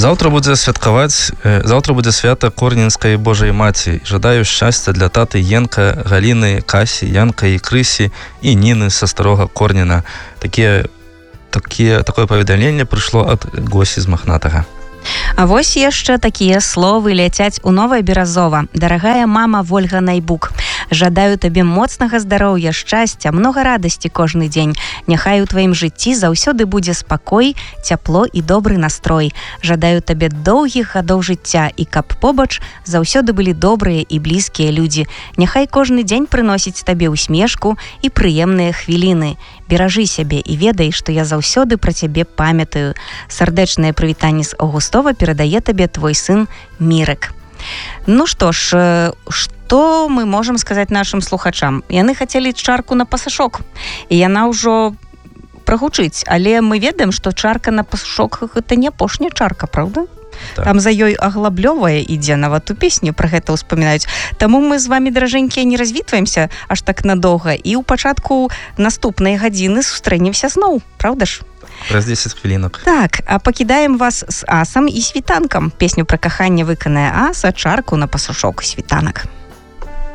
Заўтра будзе свята Корнінскай Божай Маці. Жадаю шчасця для таты Енка, Галіны, Касі, Янка і Крысі і Ніны са старога Корніна. Такое паведамленне прыйшло ад Госі з Махнатага. А вось яшчэ такія словы ляцяць у Новае Беразова. Дарагая мама Вольга Найбук, жадаю табе моцнага здароўя, шчасця, многа радасці кожны дзень. Няхай у тваім жыцці заўсёды будзе спакой, цяпло і добры настрой. Жадаю табе доўгіх гадоў жыцця і каб побач заўсёды былі добрыя і блізкія людзі. Няхай кожны дзень прыносіць табе усмешку і прыемныя хвіліны. Беражы сябе і ведай, што я заўсёды пра цябе памятаю. Сардэчнае прывітанне з Аўгустова перадае табе твой сын Мірык. Ну што ж, што мы можам сказаць нашым слухачам? Яны хацелі чарку на пасашок, і яна ўжо прагучыць, але мы ведаем, што чарка на пасашок – гэта не апошняя чарка, правда? Так. Там за ёй Аглаблёвая ідзе, нават у песню пра гэта ўспамінаюць. Таму мы з вамі, дражэнькія, не развітваемся аж так надоўга, і ў пачатку наступнай гадзіны сустрэнемся зноў, правда ж? Праз 10 хвілінак. Так, а пакідаем вас з асам і світанкам. Песню пра каханне выканае ас, а чарку на пасушок світанак.